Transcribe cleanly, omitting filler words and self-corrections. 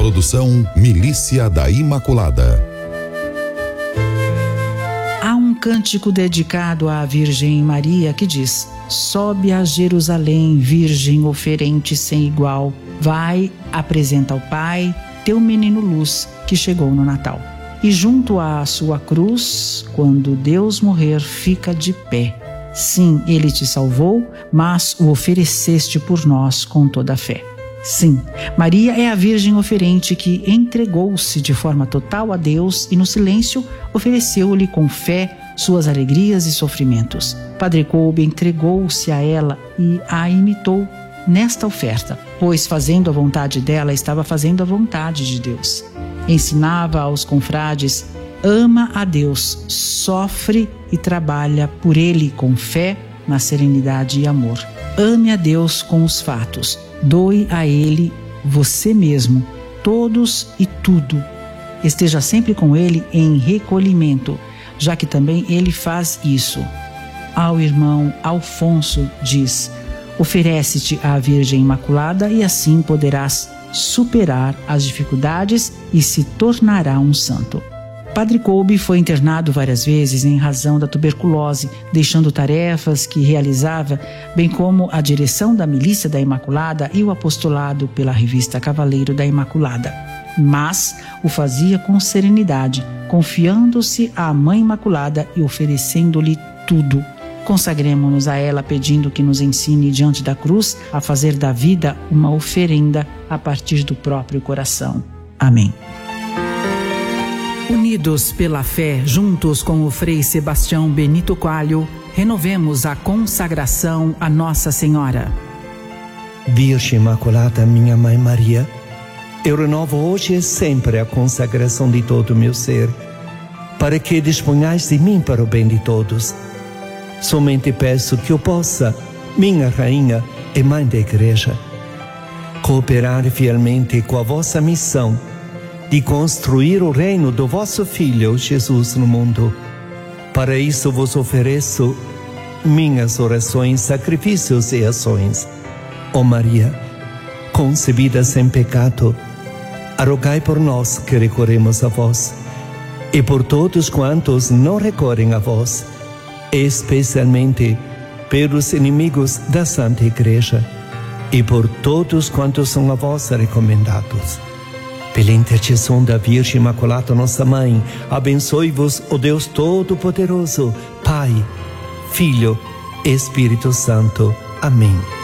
Produção Milícia da Imaculada. Há um cântico dedicado à Virgem Maria que diz: sobe a Jerusalém, Virgem oferente sem igual, vai, apresenta ao Pai teu menino luz que chegou no Natal. E junto à sua cruz, quando Deus morrer, fica de pé. Sim, ele te salvou, mas o ofereceste por nós com toda a fé. Sim, Maria é a Virgem oferente que entregou-se de forma total a Deus e no silêncio ofereceu-lhe com fé suas alegrias e sofrimentos. Padre Kolbe entregou-se a ela e a imitou nesta oferta, pois fazendo a vontade dela, estava fazendo a vontade de Deus. Ensinava aos confrades: ama a Deus, sofre e trabalha por Ele com fé, na serenidade e amor. Ame a Deus com os fatos. Doe a Ele você mesmo, todos e tudo. Esteja sempre com Ele em recolhimento, já que também Ele faz isso. Ao irmão Alfonso diz: oferece-te à Virgem Imaculada e assim poderás superar as dificuldades e se tornará um santo. Padre Kolbe foi internado várias vezes em razão da tuberculose, deixando tarefas que realizava, bem como a direção da Milícia da Imaculada e o apostolado pela revista Cavaleiro da Imaculada. Mas o fazia com serenidade, confiando-se à Mãe Imaculada e oferecendo-lhe tudo. Consagremo-nos a ela pedindo que nos ensine diante da cruz a fazer da vida uma oferenda a partir do próprio coração. Amém. Unidos pela fé, juntos com o Frei Sebastião Benito Coelho, renovemos a consagração a Nossa Senhora. Virgem Imaculada, minha Mãe Maria, eu renovo hoje e sempre a consagração de todo o meu ser, para que disponhais de mim para o bem de todos. Somente peço que eu possa, minha Rainha e Mãe da Igreja, cooperar fielmente com a vossa missão de construir o reino do vosso Filho Jesus no mundo. Para isso vos ofereço minhas orações, sacrifícios e ações. Ó Maria, concebida sem pecado, rogai por nós que recorremos a vós, e por todos quantos não recorrem a vós, especialmente pelos inimigos da Santa Igreja, e por todos quantos são a vós recomendados. Pela intercessão da Virgem Imaculada, nossa Mãe, abençoe-vos o Deus Todo-Poderoso, Pai, Filho e Espírito Santo. Amém.